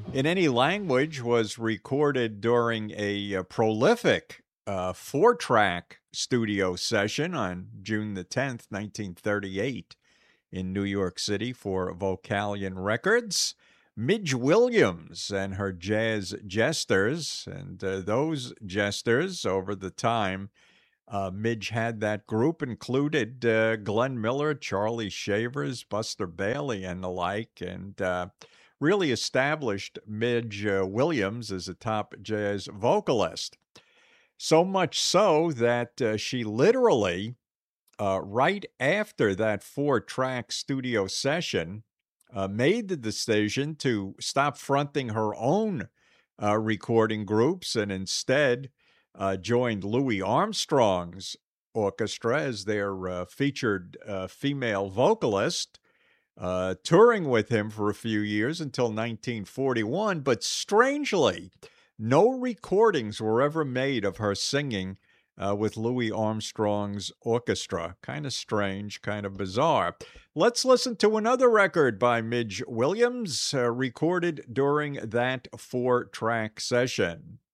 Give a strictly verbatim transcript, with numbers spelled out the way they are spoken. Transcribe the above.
in Any Language was recorded during a, uh prolific uh, four track studio session on June the tenth, nineteen thirty-eight, in New York City for Vocalion Records. Midge Williams and her jazz jesters, and uh, those jesters over the time uh, Midge had that group included uh, Glenn Miller, Charlie Shavers, Buster Bailey, and the like, and uh, really established Midge uh, Williams as a top jazz vocalist. So much so that uh, she literally, uh, right after that four track studio session, uh, made the decision to stop fronting her own uh, recording groups and instead uh, joined Louis Armstrong's orchestra as their uh, featured uh, female vocalist, uh, touring with him for a few years until nineteen forty-one. But strangely, no recordings were ever made of her singing uh, with Louis Armstrong's orchestra. Kind of strange, kind of bizarre. Let's listen to another record by Midge Williams, uh, recorded during that four track session.